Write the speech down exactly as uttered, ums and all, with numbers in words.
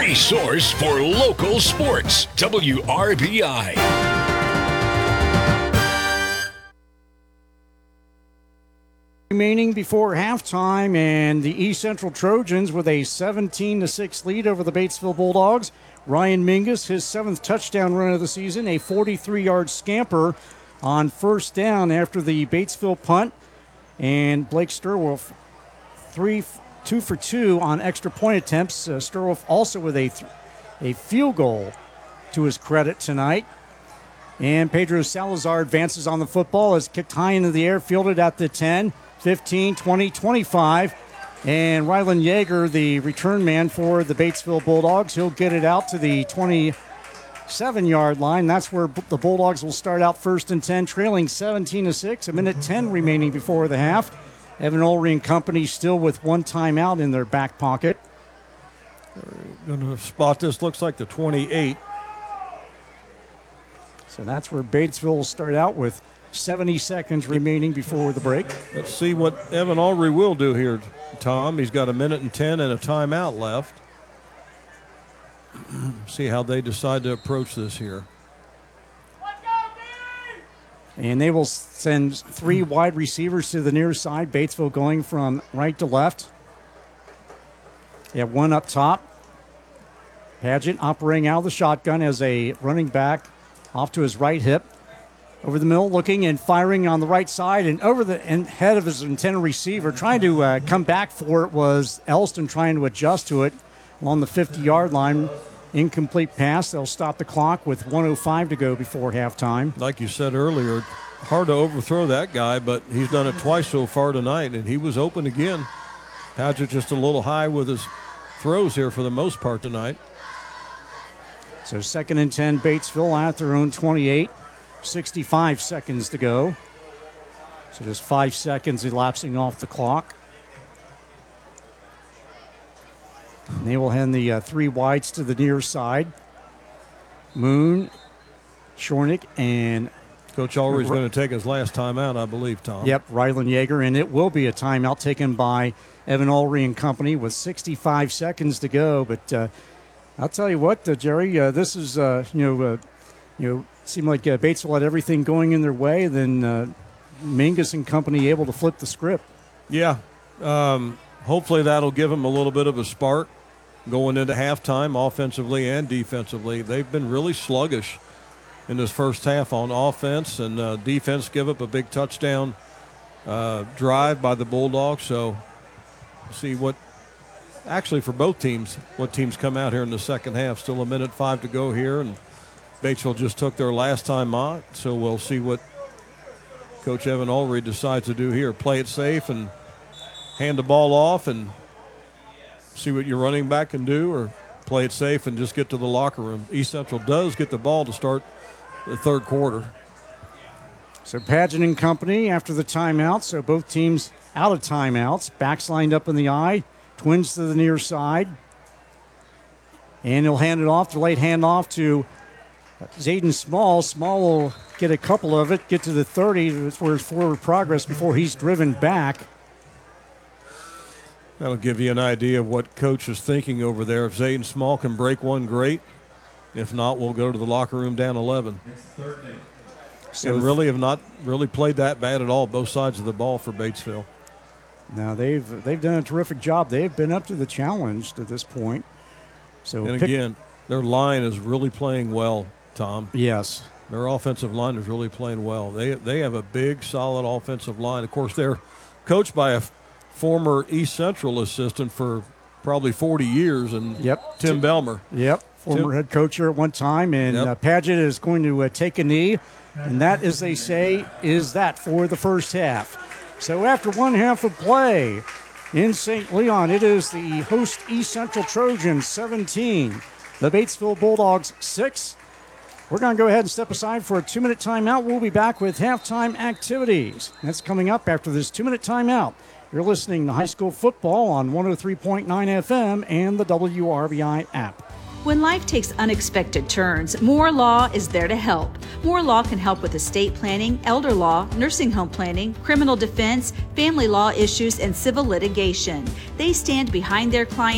the source for local sports. W R B I. Remaining before halftime, and the East Central Trojans with a seventeen to six lead over the Batesville Bulldogs. Ryan Mingus, his seventh touchdown run of the season, a forty-three-yard scamper on first down after the Batesville punt. And Blake Sturwolf, three, two for two on extra point attempts. Uh, Sturwolf also with a, th- a field goal to his credit tonight. And Pedro Salazar advances on the football, is kicked high into the air, fielded at the ten, fifteen, twenty, twenty-five. And Rylan Yeager, the return man for the Batesville Bulldogs, he'll get it out to the twenty-seven-yard line. That's where the Bulldogs will start out first and ten, trailing seventeen to six. A minute ten remaining before the half. Evan Ulrey and company still with one timeout in their back pocket. Going to spot this, looks like the twenty-eight. So that's where Batesville will start out with seventy seconds remaining before the break. Let's see what Evan Ulrey will do here, Tom. He's got a minute and ten and a timeout left. See how they decide to approach this here. And they will send three wide receivers to the near side. Batesville going from right to left. They have one up top. Paget operating out of the shotgun as a running back off to his right hip. Over the middle, looking and firing on the right side, and over the head of his intended receiver. Trying to uh, come back for it was Elston, trying to adjust to it along the fifty-yard line. Incomplete pass. They'll stop the clock with one oh five to go before halftime. Like you said earlier, hard to overthrow that guy, but he's done it twice so far tonight, and he was open again. Paget just a little high with his throws here for the most part tonight. So second and ten, Batesville at their own twenty-eight. sixty-five seconds to go. So just five seconds elapsing off the clock. And they will hand the uh, three wides to the near side. Moon, Shornick, and Coach Ulrey's going to take his last timeout, I believe, Tom. Yep, Rylan Yeager, and it will be a timeout taken by Evan Ulrey and company with sixty-five seconds to go. But uh, I'll tell you what, uh, Jerry, uh, this is, uh, you know, uh, you know, seemed like uh, Batesville had everything going in their way. Then uh, Mingus and company able to flip the script. Yeah, um, hopefully that'll give them a little bit of a spark going into halftime, offensively and defensively. They've been really sluggish in this first half on offense, and uh, defense give up a big touchdown uh, drive by the Bulldogs. So see what, actually for both teams, what teams come out here in the second half. Still a minute five to go here, and Batesville just took their last time out, so we'll see what Coach Evan Ulrey decides to do here. Play it safe and hand the ball off and see what your running back can do, or play it safe and just get to the locker room. East Central does get the ball to start the third quarter. So Paget and company after the timeout, so both teams out of timeouts. Backs lined up in the eye, twins to the near side. And he'll hand it off, the late handoff to Zayden Small. Small will get a couple of it, get to the thirty. That's where his forward progress before he's driven back. That'll give you an idea of what Coach is thinking over there. If Zayden Small can break one, great. If not, we'll go to the locker room down eleven. So and really have not really played that bad at all, both sides of the ball for Batesville. Now they've they've done a terrific job. They've been up to the challenge to this point. So and pick, again, their line is really playing well, Tom. Yes. Their offensive line is really playing well. They they have a big, solid offensive line. Of course, they're coached by a former East Central assistant for probably forty years, and yep. Tim Belmer. Yep, former Tim. head coach here at one time. And yep. uh, Paget is going to uh, take a knee, and that, as they say, is that for the first half. So after one half of play in Saint Leon, it is the host East Central Trojans seventeen, the Batesville Bulldogs six. We're going to go ahead and step aside for a two-minute timeout. We'll be back with halftime activities. That's coming up after this two-minute timeout. You're listening to high school football on one oh three point nine F M and the W R B I app. When life takes unexpected turns, Moore Law is there to help. Moore Law can help with estate planning, elder law, nursing home planning, criminal defense, family law issues, and civil litigation. They stand behind their clients